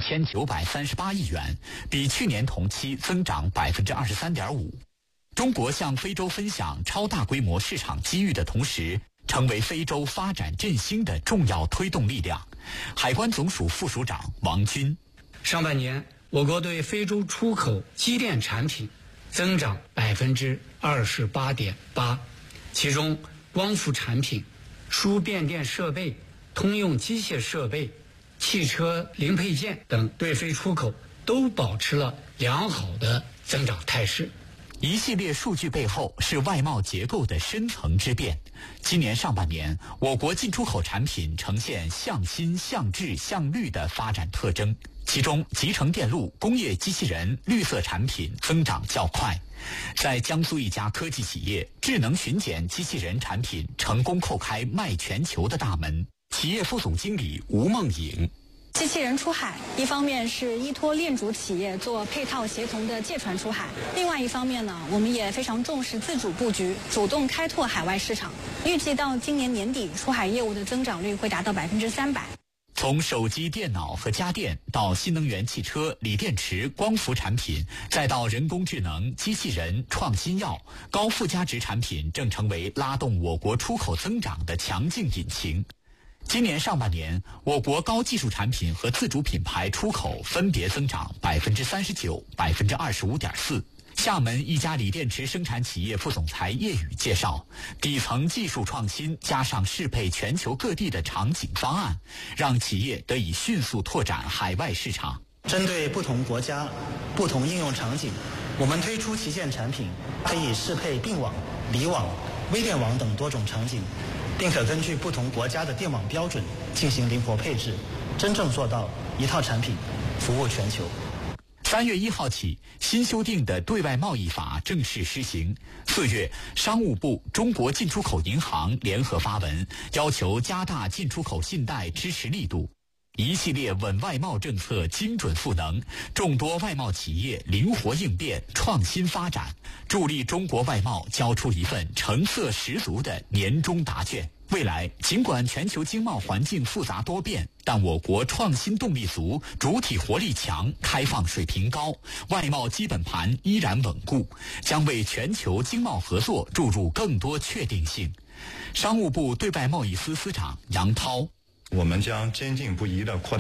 4938亿元，比去年同期增长23.5%。中国向非洲分享超大规模市场机遇的同时，成为非洲发展振兴的重要推动力量。海关总署副署长王军： 上半年，我国对非洲出口机电产品增长28.8%，其中光伏产品、输变电设备、通用机械设备、汽车零配件等对非出口都保持了良好的增长态势。 一系列数据背后是外贸结构的深层之变。今年上半年，我国进出口产品呈现向新、向质、向绿的发展特征，其中集成电路、工业机器人、绿色产品增长较快。在江苏一家科技企业，智能巡检机器人产品成功叩开卖全球的大门。企业副总经理吴梦颖： 机器人出海，一方面是依托链主企业做配套协同的借船出海，另外一方面呢，我们也非常重视自主布局，主动开拓海外市场。预计到今年年底，出海业务的增长率会达到300%。 从手机、电脑和家电到新能源汽车、锂电池、光伏产品，再到人工智能、机器人、创新药、高附加值产品，正成为拉动我国出口增长的强劲引擎。今年上半年，我国高技术产品和自主品牌出口分别增长39%、25.4%。厦门一家锂电池生产企业副总裁叶宇介绍，底层技术创新加上适配全球各地的场景方案，让企业得以迅速拓展海外市场。 针对不同国家、不同应用场景，我们推出旗舰产品，可以适配并网、离网、微电网等多种场景，并可根据不同国家的电网标准进行灵活配置，真正做到一套产品服务全球。 3月1号起，新修订的对外贸易法正式施行。4月，商务部、中国进出口银行联合发文，要求加大进出口信贷支持力度。一系列稳外贸政策精准赋能，众多外贸企业灵活应变、创新发展，助力中国外贸交出一份成色十足的年终答卷。未来，尽管全球经贸环境复杂多变，但我国创新动力足，主体活力强，开放水平高，外贸基本盘依然稳固，将为全球经贸合作注入更多确定性。商务部对外贸易司司长杨涛： 我们将坚定不移地扩大